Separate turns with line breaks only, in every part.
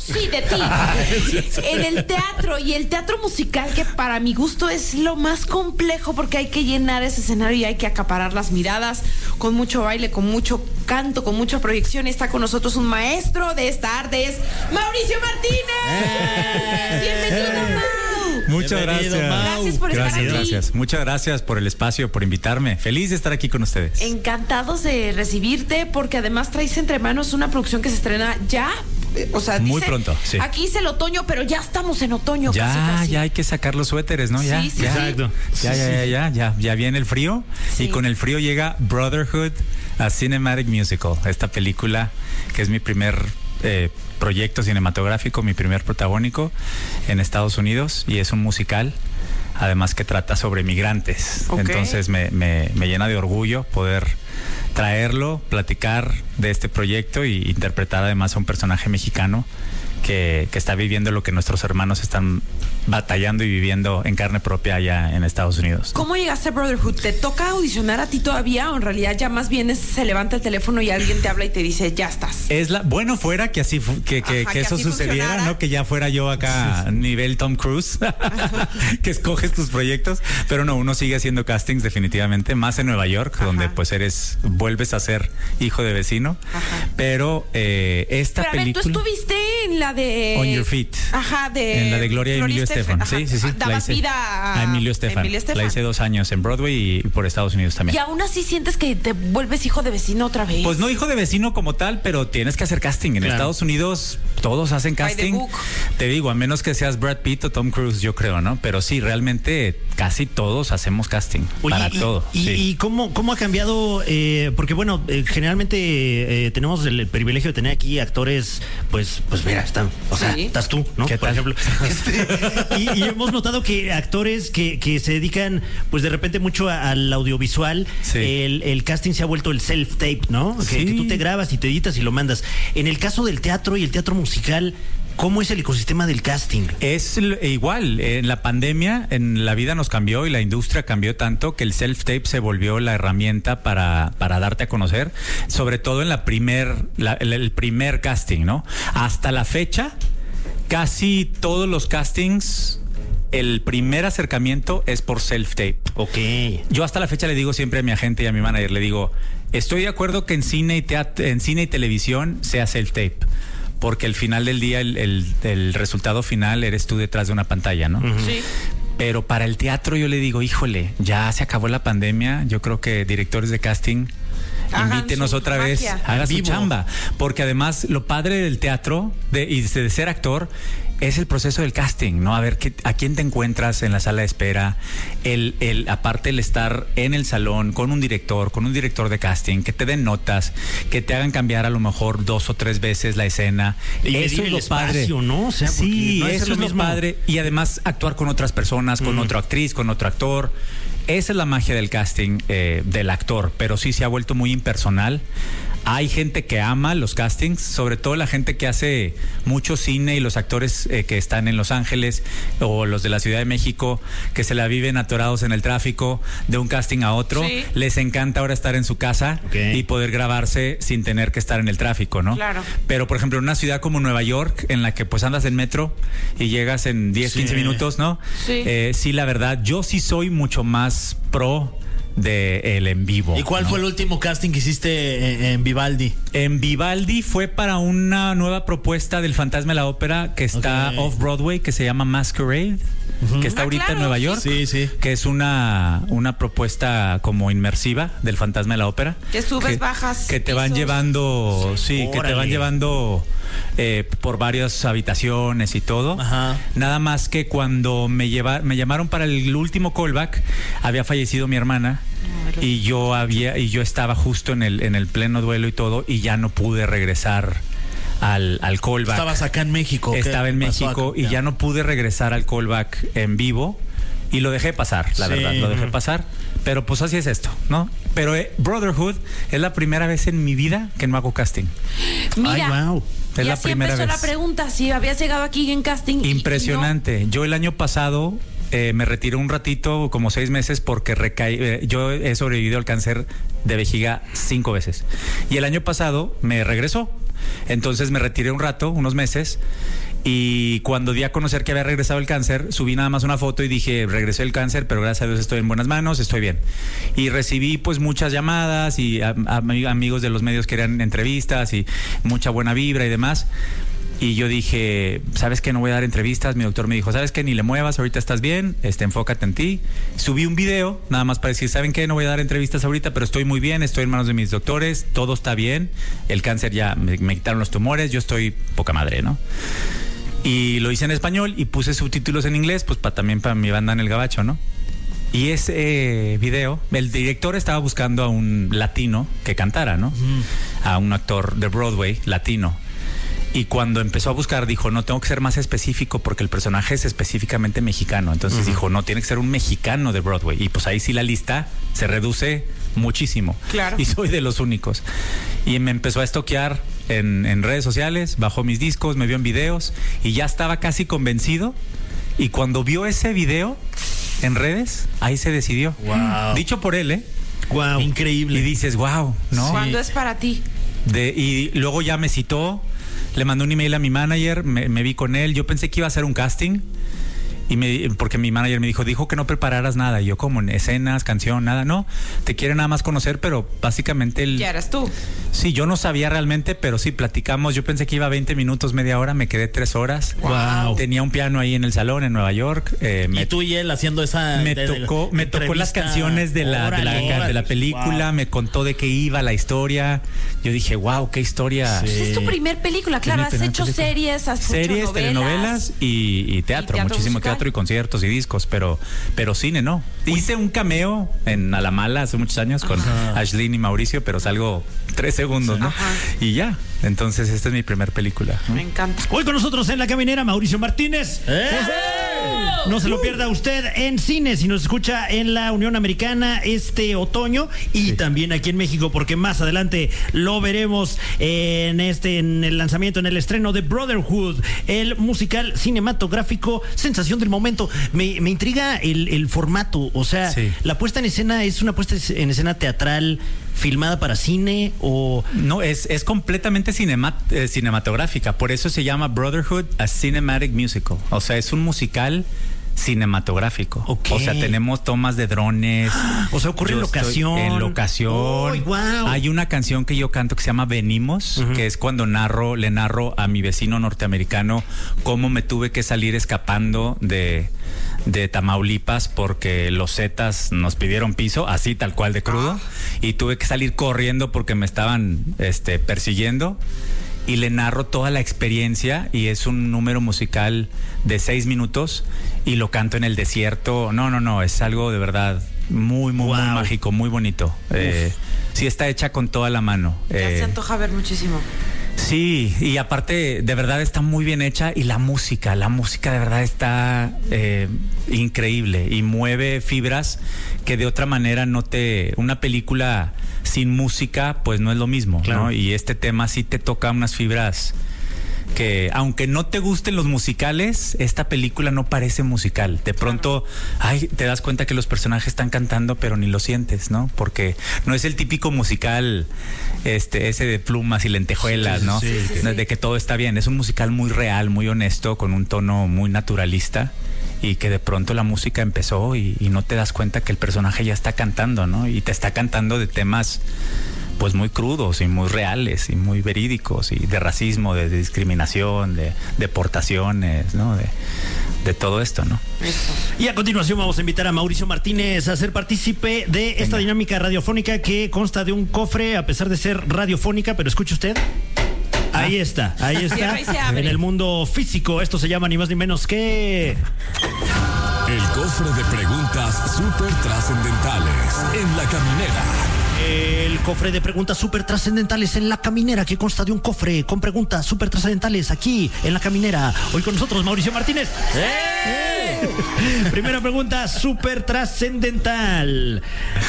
Sí, de ti. En el teatro y el teatro musical, que para mi gusto es lo más complejo porque hay que llenar ese escenario y hay que acaparar las miradas con mucho baile, con mucho canto, con mucha proyección. Y está con nosotros un maestro de esta arte, es Mauricio Martínez. Bienvenido, Mau.
Muchas gracias.
Gracias por estar aquí.
Gracias. Muchas gracias por el espacio, por invitarme. Feliz de estar aquí con ustedes.
Encantados de recibirte porque además traes entre manos una producción que se estrena ya. O sea,
muy
dice,
pronto, sí.
Aquí es el otoño, pero ya estamos en otoño. Casi.
Ya hay que sacar los suéteres, ¿no? Ya,
sí.
Exacto.
Ya viene el frío.
Sí.
Y con el frío llega Brotherhood, a Cinematic Musical. Esta película que es mi primer proyecto cinematográfico, mi primer protagónico en Estados Unidos, y es un musical, además que trata sobre migrantes.
Okay.
Entonces me llena de orgullo poder traerlo, platicar de este proyecto y interpretar además a un personaje mexicano que está viviendo lo que nuestros hermanos están batallando y viviendo en carne propia allá en Estados Unidos.
¿Cómo llegaste a Brotherhood? ¿Te toca audicionar a ti todavía o en realidad ya más bien se levanta el teléfono y alguien te habla y te dice ya estás?
Bueno fuera que así que eso
así
sucediera,
funcionara.
¿no? Que ya fuera yo acá nivel Tom Cruise, que escoges tus proyectos, pero no, uno sigue haciendo castings definitivamente, más en Nueva York, donde pues vuelves a ser hijo de vecino.
Ajá.
Pero esta
Pero a ver,
película...
tú estuviste en la de...
On Your Feet.
Ajá, de...
En la de Gloria Emilio Estefan.
Ajá.
Sí.
Dabas vida
a Emilio Estefan. La hice 2 años en Broadway y por Estados Unidos también.
Y aún así sientes que te vuelves hijo de vecino otra vez.
Pues no hijo de vecino como tal, pero tienes que hacer casting. En Estados Unidos todos hacen casting. Te digo, a menos que seas Brad Pitt o Tom Cruise, yo creo, ¿no? Pero sí, realmente casi todos hacemos casting.
Oye,
para todo.
¿Y cómo ha cambiado? Porque bueno, generalmente tenemos el privilegio de tener aquí actores, pues mira, estás tú, ¿no?
¿Qué
Por
tal?
ejemplo. Y hemos notado que actores que se dedican, pues de repente mucho al audiovisual,
Sí.
el casting se ha vuelto el self-tape, ¿no?
Sí.
Que tú te grabas y te editas y lo mandas. En el caso del teatro y el teatro musical, ¿cómo es el ecosistema del casting?
Es igual, en la pandemia, en la vida nos cambió y la industria cambió tanto que el self-tape se volvió la herramienta para darte a conocer, sobre todo en el primer casting, ¿no? Hasta la fecha, casi todos los castings, el primer acercamiento es por self-tape.
Ok.
Yo hasta la fecha le digo siempre a mi agente y a mi manager, le digo, estoy de acuerdo que en cine y televisión sea self-tape, porque al final del día el resultado final eres tú detrás de una pantalla, ¿no?
Uh-huh.
Sí.
Pero para el teatro yo le digo, híjole, ya se acabó la pandemia, yo creo que directores de casting, invítenos otra vez, haga su chamba, porque además lo padre del teatro y de ser actor es el proceso del casting, ¿no? A ver a quién te encuentras en la sala de espera, aparte el estar en el salón con un director de casting, que te den notas, que te hagan cambiar a lo mejor 2 o 3 veces la escena.
Y
eso es lo padre.
Espacio, ¿no? O sea,
sí,
no
eso es lo padre. Y además actuar con otras personas, con otra actriz, con otro actor. Esa es la magia del casting del actor, pero sí se ha vuelto muy impersonal. Hay gente que ama los castings, sobre todo la gente que hace mucho cine y los actores que están en Los Ángeles o los de la Ciudad de México, que se la viven atorados en el tráfico de un casting a otro.
Sí.
Les encanta ahora estar en su casa y poder grabarse sin tener que estar en el tráfico, ¿no?
Claro.
Pero, por ejemplo, en una ciudad como Nueva York, en la que pues andas en metro y llegas en 10, 15 minutos, ¿no?
Sí.
Sí, la verdad, yo sí soy mucho más pro de el en vivo.
¿Y cuál fue el último casting que hiciste en Vivaldi?
En Vivaldi fue para una nueva propuesta del Fantasma de la Ópera que está off-Broadway, que se llama Masquerade, que está ahorita en Nueva York.
Sí.
Que es una propuesta como inmersiva del Fantasma de la Ópera.
Que subes, bajas.
Que te van llevando, que te van llevando por varias habitaciones y todo.
Ajá.
Nada más que cuando me llamaron para el último callback, había fallecido mi hermana. Y yo estaba justo en el pleno duelo y todo, y ya no pude regresar al callback.
Estabas acá en México.
Estaba en México y ya no pude regresar al callback en vivo. Y lo dejé pasar, la verdad, lo dejé pasar. Pero pues así es esto, ¿no? Pero Brotherhood es la primera vez en mi vida que no hago casting.
Mira,
Ay, wow.
Es
y
la
así
primera
empezó
vez.
la pregunta, si habías llegado aquí en casting.
Impresionante. Yo el año pasado me retiré un ratito, como 6 meses, porque yo he sobrevivido al cáncer de vejiga 5 veces. Y el año pasado me regresó. Entonces me retiré un rato, unos meses, y cuando di a conocer que había regresado el cáncer, subí nada más una foto y dije, regresé el cáncer, pero gracias a Dios estoy en buenas manos, estoy bien. Y recibí pues muchas llamadas y amigos de los medios querían entrevistas y mucha buena vibra y demás. Y yo dije, ¿sabes qué? No voy a dar entrevistas. Mi doctor me dijo, ¿sabes qué? Ni le muevas, ahorita estás bien, enfócate en ti. Subí un video, nada más para decir, ¿saben qué? No voy a dar entrevistas ahorita, pero estoy muy bien, estoy en manos de mis doctores, todo está bien. El cáncer ya, me quitaron los tumores, yo estoy poca madre, ¿no? Y lo hice en español y puse subtítulos en inglés, pues también para mi banda en el gabacho, ¿no? Y ese video, el director estaba buscando a un latino que cantara, ¿no? A un actor de Broadway latino. Y cuando empezó a buscar, dijo, no, tengo que ser más específico porque el personaje es específicamente mexicano. Entonces dijo, no, tiene que ser un mexicano de Broadway. Y pues ahí sí la lista se reduce muchísimo.
Claro.
Y soy de los únicos. Y me empezó a estoquear en redes sociales, bajó mis discos, me vio en videos y ya estaba casi convencido. Y cuando vio ese video en redes, ahí se decidió.
Wow.
Dicho por él, ¿eh?
Wow. Increíble.
Y dices, wow, ¿no?
¿Cuándo es para ti?
Y luego ya me citó. Le mandé un email a mi manager, me vi con él. Yo pensé que iba a hacer un casting. Porque mi manager me dijo que no prepararas nada. Y yo, como en escenas, canción, nada. No, te quiere nada más conocer, pero básicamente
Ya eras tú.
Sí, yo no sabía realmente, pero sí, platicamos. Yo pensé que iba 20 minutos, media hora. Me quedé 3 horas.
Wow.
Tenía un piano ahí en el salón en Nueva York.
Y tú y él haciendo esa...
Me tocó las canciones de la película. Wow. Me contó de qué iba la historia. Yo dije, wow, qué historia.
Sí. Es tu primer película, claro. Has hecho series, has hecho novelas.
Telenovelas y teatro, muchísimo teatro y conciertos y discos, pero cine no. Hice un cameo en A la Mala hace muchos años con Ashlyn y Mauricio, pero salgo 3 segundos, ¿no? Y ya. Entonces esta es mi primer película, ¿no?
Me encanta.
Hoy con nosotros en La Caminera, Mauricio Martínez. No se lo pierda usted en cines y nos escucha en la Unión Americana este otoño y también aquí en México, porque más adelante lo veremos en el lanzamiento, en el estreno de Brotherhood, el musical cinematográfico sensación del momento. Me intriga el formato, o sea, la puesta en escena es una puesta en escena teatral filmada para cine o... No,
es completamente cinematográfica, por eso se llama Brotherhood, a Cinematic Musical. O sea, es un musical cinematográfico.
Okay.
O sea, tenemos tomas de drones.
O sea, ocurre en locación.
En locación.
Oh, wow.
Hay una canción que yo canto que se llama Venimos, que es cuando le narro a mi vecino norteamericano cómo me tuve que salir escapando de Tamaulipas porque los Zetas nos pidieron piso, así tal cual de crudo, y tuve que salir corriendo porque me estaban persiguiendo. Y le narro toda la experiencia y es un número musical de 6 minutos y lo canto en el desierto. No, es algo de verdad muy mágico, muy bonito. Sí está hecha con toda la mano.
Ya se antoja ver muchísimo.
Sí, y aparte de verdad está muy bien hecha y la música de verdad está increíble y mueve fibras que de otra manera una película sin música pues no es lo mismo, claro, ¿no? Y este tema sí te toca unas fibras que aunque no te gusten los musicales, esta película no parece musical. De pronto, te das cuenta que los personajes están cantando, pero ni lo sientes, ¿no? Porque no es el típico musical ese de plumas y lentejuelas, ¿no? Sí. De que todo está bien. Es un musical muy real, muy honesto, con un tono muy naturalista. Y que de pronto la música empezó y no te das cuenta que el personaje ya está cantando, ¿no? Y te está cantando de temas pues muy crudos y muy reales y muy verídicos y de racismo, de discriminación, de deportaciones, ¿no? De todo esto, ¿no?
Eso.
Y a continuación vamos a invitar a Mauricio Martínez a ser partícipe de esta dinámica radiofónica que consta de un cofre, a pesar de ser radiofónica, pero escuche usted. Ahí está. En el mundo físico, esto se llama ni más ni menos que...
El cofre de preguntas súper trascendentales en La Caminera.
El cofre de preguntas súper trascendentales en La Caminera, que consta de un cofre con preguntas súper trascendentales aquí en La Caminera. Hoy con nosotros Mauricio Martínez. Primera pregunta súper trascendental.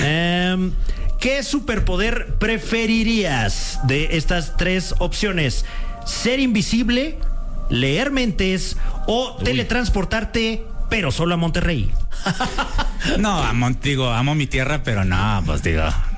¿Qué superpoder preferirías de estas 3 opciones? ¿Ser invisible, leer mentes o teletransportarte, pero solo a Monterrey?
No, amo mi tierra, pero no, pues digo...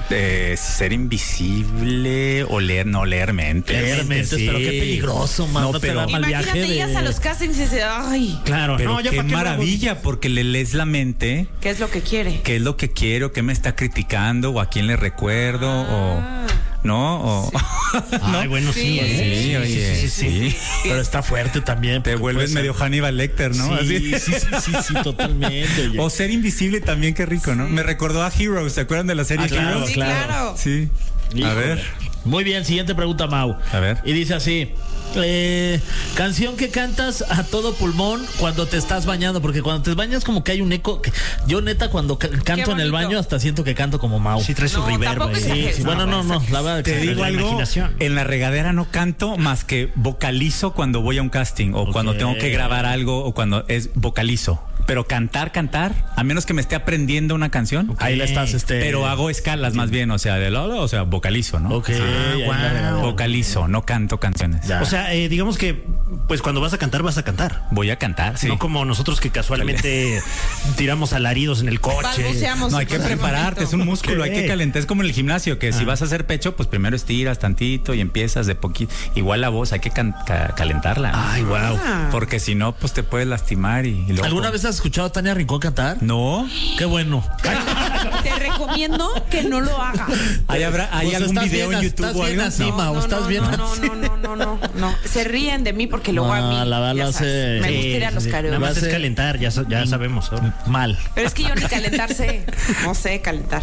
Ser invisible o leer mentes.
Leer mentes, sí. Pero qué peligroso, man.
No, pero
imagínate, llegas a los castings y dices, ay.
Claro, pero no, qué maravilla, porque le lees la mente.
¿Qué es lo que quiere?
¿Qué es lo que quiere o qué me está criticando o a quién le recuerdo o... ¿No? O...
¿no? Ay, bueno, sí.
Sí.
Pero está fuerte también.
Te vuelves medio Hannibal Lecter, ¿no?
Sí, totalmente. Oye.
O ser invisible también, qué rico, ¿no? Me recordó a Heroes, ¿se acuerdan de la serie
Heroes?
Sí, claro.
Sí.
Híjole.
A ver.
Muy bien, siguiente pregunta, Mau.
A ver.
Y dice así: canción que cantas a todo pulmón cuando te estás bañando, porque cuando te bañas como que hay un eco. Yo neta cuando canto en el baño hasta siento que canto como Mau.
Sí, traes su reverb.
Sí. Bueno, no, la verdad
te digo algo, en la regadera no canto más que vocalizo cuando voy a un casting o cuando tengo que grabar algo o cuando vocalizo. Pero cantar, a menos que me esté aprendiendo una canción,
ahí la estás,
pero hago escalas más bien, o sea, vocalizo, ¿no? Vocalizo, no canto canciones.
Ya. O sea, digamos que, pues cuando vas a cantar.
Voy a cantar, sí.
No como nosotros que casualmente tiramos alaridos en el coche.
No, hay que prepararte, es un músculo, hay que calentar. Es como en el gimnasio, que si vas a hacer pecho, pues primero estiras tantito y empiezas de poquito.Igual la voz, hay que calentarla.
Ay, wow.
Porque si no, pues te puedes lastimar y luego...
¿Alguna vez has escuchado a Tania Rincón cantar?
No.
Qué bueno.
Te recomiendo que no lo hagas.
¿Hay algún video en YouTube o algo?
¿Estás bien?
No. Se ríen de mí porque luego a mí.
La verdad
me gusta ir a los karaoke.
Nada más es calentar, ya sabemos.
Mal.
Pero es que yo ni calentar sé. No sé calentar.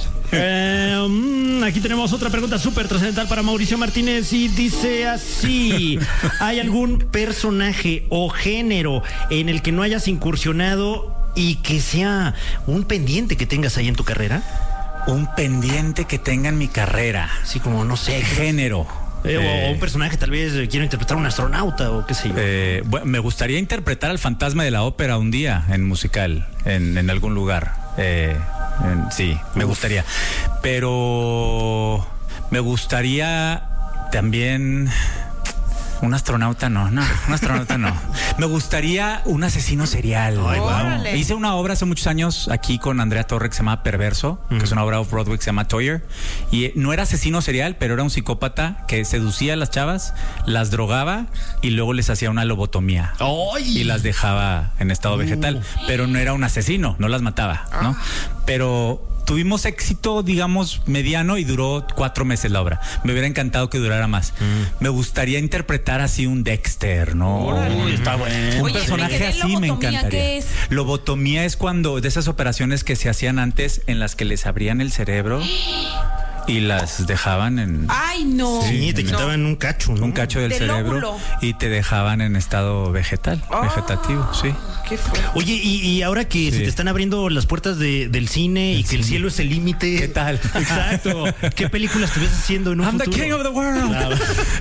Aquí tenemos otra pregunta súper trascendental para Mauricio Martínez y dice así: ¿hay algún personaje o género en el que no hayas incursionado y que sea un pendiente que tengas ahí en tu carrera?
Un pendiente que tenga en mi carrera.
Sí, como no sé,
género.
O un personaje, tal vez quiero interpretar a un astronauta o qué sé yo.
Bueno, me gustaría interpretar al fantasma de la ópera un día en musical, en algún lugar. Sí, me gustaría. Pero me gustaría también... Un astronauta no. Me gustaría un asesino serial.
Ay, wow.
Hice una obra hace muchos años aquí con Andrea Torre que se llama Perverso, que es una obra off-Broadway que se llama Toyer. Y no era asesino serial, pero era un psicópata que seducía a las chavas, las drogaba y luego les hacía una lobotomía.
¡Ay!
Y las dejaba en estado vegetal. Pero no era un asesino, no las mataba, ¿no? Pero... tuvimos éxito, digamos, mediano y duró 4 meses la obra. Me hubiera encantado que durara más. Me gustaría interpretar así un Dexter, ¿no?
Está bueno.
Un personaje así me encantaría.
¿Qué es?
Lobotomía es cuando de esas operaciones que se hacían antes en las que les abrían el cerebro y las dejaban en...
¡Ay, no!
Sí, te quitaban un cacho, ¿no?
Un cacho del cerebro
lóbulo.
Y te dejaban en estado vegetativo, sí.
Qué fue.
Oye, y ahora que se te están abriendo las puertas del cine y que el cielo es el límite...
¿Qué tal?
Exacto. ¿Qué películas te ves haciendo en un futuro?
I'm the king of the world.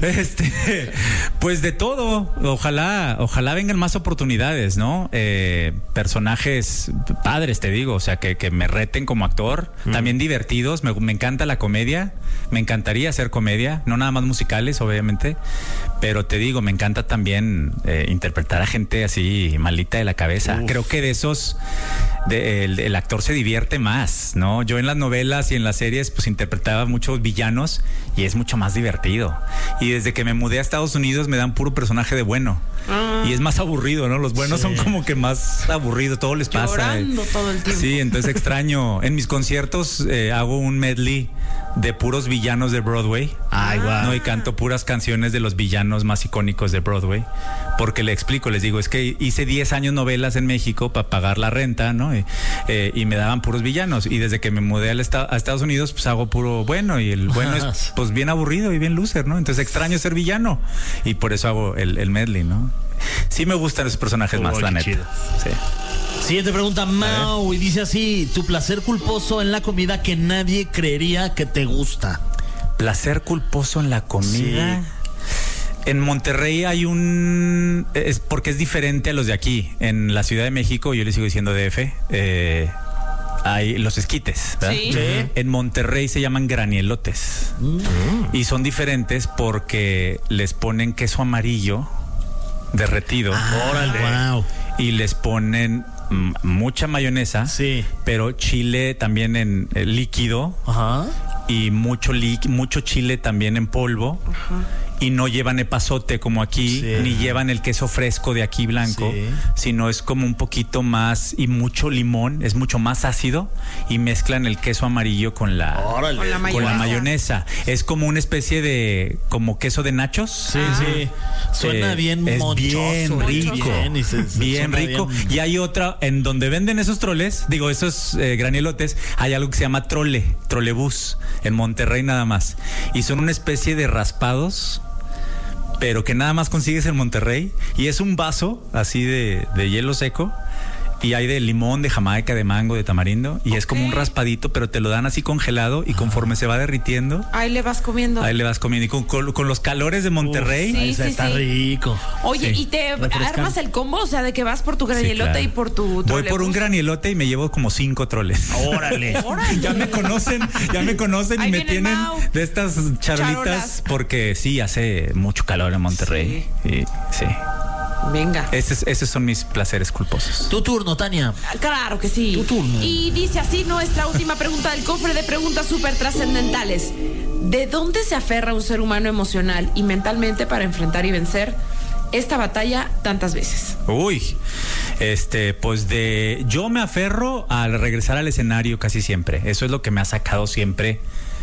Pues de todo. Ojalá vengan más oportunidades, ¿no? Personajes padres, te digo. O sea, que me reten como actor. También divertidos. Me encanta la comedia. Me encantaría hacer comedia. No nada más musicales, obviamente. Pero te digo, me encanta también interpretar a gente así malita de la cabeza. Uf. Creo que de esos el actor se divierte más, ¿no? Yo en las novelas y en las series pues interpretaba muchos villanos y es mucho más divertido. Y desde que me mudé a Estados Unidos me dan puro personaje de bueno. Y es más aburrido, ¿no? Los buenos son como que más aburridos, todo les pasa.
Llorando todo el tiempo.
Sí, entonces extraño. En mis conciertos hago un medley de puros villanos de Broadway.
Ay, wow.
No, y canto puras canciones de los villanos más icónicos de Broadway. Porque le explico, les digo, es que hice 10 años novelas en México para pagar la renta, ¿no? Y me daban puros villanos. Y desde que me mudé a Estados Unidos, pues hago puro bueno. Y el bueno es pues bien aburrido y bien loser, ¿no? Entonces extraño ser villano. Y por eso hago el medley, ¿no? Sí me gustan esos personajes más, la neta. Sí.
Siguiente pregunta, Mau, y dice así: tu placer culposo en la comida que nadie creería que te gusta.
Placer culposo en la comida. Sí. En Monterrey hay porque es diferente a los de aquí. En la Ciudad de México, yo le sigo diciendo DF, hay los esquites, ¿verdad?
Sí.
En Monterrey se llaman granielotes. Y son diferentes porque les ponen queso amarillo derretido.
Órale. Wow.
Y les ponen mucha mayonesa,
sí,
pero chile también en líquido.
Ajá.
y mucho chile también en polvo. Ajá. Y no llevan epazote como aquí, ni llevan el queso fresco de aquí blanco, sino es como un poquito más y mucho limón, es mucho más ácido y mezclan el queso amarillo con la mayonesa. Es como una especie de como queso de nachos.
Sí. Suena bien
es
monchoso.
Bien rico. Bien rico. Bien. Y hay otra en donde venden esos esos granielotes, hay algo que se llama trolebús en Monterrey nada más. Y son una especie de raspados, pero que nada más consigues en Monterrey, y es un vaso así de hielo seco, y hay de limón, de jamaica, de mango, de tamarindo, y es como un raspadito, pero te lo dan así congelado, y conforme se va derritiendo,
ahí le vas comiendo.
Y con los calores de Monterrey,
está rico.
Oye, ¿y te armas el combo? O sea, de que vas por tu granielote y por tu
trolebús. Voy por un granielote y me llevo como 5 troles.
¡Órale!
Ya me conocen y me tienen de estas charolas, porque sí, hace mucho calor en Monterrey. Sí.
Venga.
Esos son mis placeres culposos.
Tu turno, Tania.
Claro que sí.
Tu turno.
Y dice así nuestra última pregunta del cofre de preguntas súper trascendentales. ¿De dónde se aferra un ser humano emocional y mentalmente para enfrentar y vencer esta batalla tantas veces?
Yo me aferro al regresar al escenario casi siempre. Eso es lo que me ha sacado siempre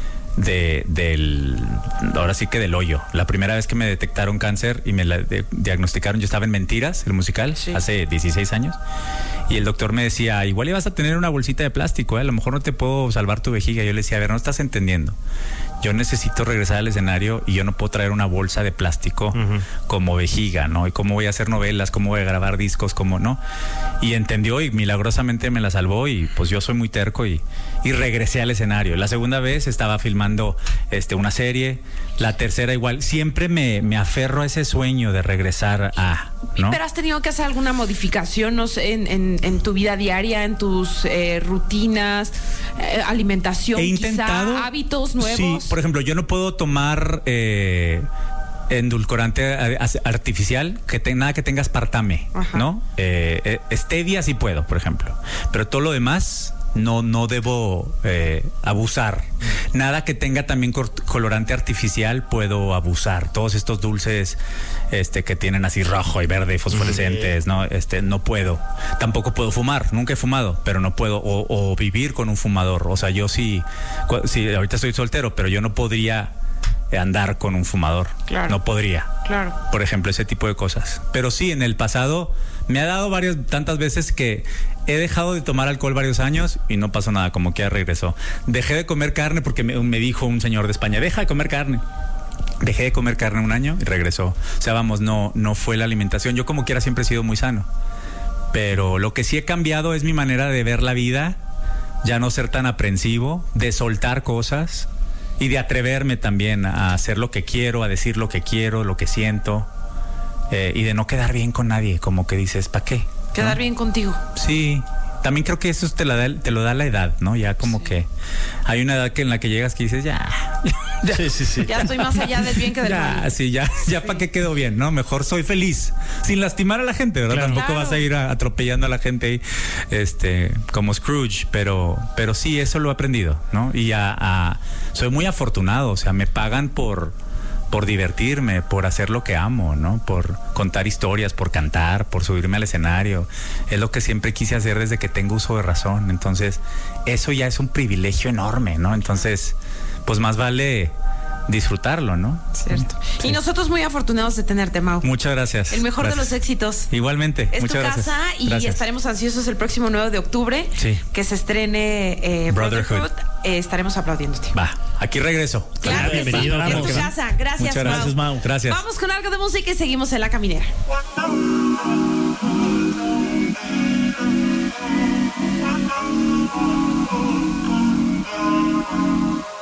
ahora sí que del hoyo. La primera vez que me detectaron cáncer y me diagnosticaron, yo estaba en Mentiras, el musical, hace 16 años, y el doctor me decía, igual ibas a tener una bolsita de plástico, a lo mejor no te puedo salvar tu vejiga. Yo le decía, a ver, no estás entendiendo, yo necesito regresar al escenario y yo no puedo traer una bolsa de plástico como vejiga, ¿no? Y cómo voy a hacer novelas, cómo voy a grabar discos, cómo no. Y entendió y milagrosamente me la salvó, y pues yo soy muy terco y regresé al escenario. La segunda vez estaba filmando una serie, la tercera igual. Siempre me aferro a ese sueño de regresar ¿no?
¿Pero has tenido que hacer alguna modificación, no sé, en tu vida diaria, en tus rutinas, alimentación, quizá, hábitos nuevos?
Sí, por ejemplo, yo no puedo tomar endulcorante artificial, nada que tenga aspartame, ¿no? Stevia sí puedo, por ejemplo, pero todo lo demás no debo abusar. Nada que tenga también colorante artificial puedo abusar. Todos estos dulces que tienen así rojo y verde, fosforescentes, ¿no? No puedo. Tampoco puedo fumar. Nunca he fumado, pero no puedo. O vivir con un fumador. O sea, yo sí, ahorita estoy soltero, pero yo no podría andar con un fumador.
Claro.
No podría.
Claro.
Por ejemplo, ese tipo de cosas. Pero sí, en el pasado me ha dado tantas veces que he dejado de tomar alcohol varios años y no pasó nada, como que ya regresó. Dejé de comer carne porque me dijo un señor de España, deja de comer carne. Dejé de comer carne un año y regresó. O sea, vamos, no fue la alimentación. Yo como quiera siempre he sido muy sano. Pero lo que sí he cambiado es mi manera de ver la vida, ya no ser tan aprensivo, de soltar cosas y de atreverme también a hacer lo que quiero, a decir lo que quiero, lo que siento, y de no quedar bien con nadie, como que dices, ¿para qué?
Quedar bien contigo.
Sí, también creo que eso te lo da la edad, ¿no? Ya como que hay una edad en la que llegas que dices, ya.
Sí.
Ya estoy más allá del bien que del mal.
Ya para qué quedo bien, ¿no? Mejor soy feliz, sin lastimar a la gente, ¿verdad? Claro. Tampoco vas a ir atropellando a la gente como Scrooge, pero sí, eso lo he aprendido, ¿no? Y soy muy afortunado, o sea, me pagan por divertirme, por hacer lo que amo, ¿no? Por contar historias, por cantar, por subirme al escenario. Es lo que siempre quise hacer desde que tengo uso de razón. Entonces, eso ya es un privilegio enorme, ¿no? Entonces, pues más vale disfrutarlo, ¿no?
Cierto. Sí. Y nosotros muy afortunados de tenerte, Mau.
Muchas gracias.
El mejor de los éxitos.
Igualmente.
Es
muchas
tu
gracias.
casa y estaremos ansiosos el próximo 9 de octubre que se estrene Brotherhood. Estaremos aplaudiéndote.
Va, aquí regreso.
Claro que
bienvenido.
Sí. Es tu casa. Gracias,
muchas gracias, Mau. Gracias.
Vamos con algo de música y seguimos en La Caminera.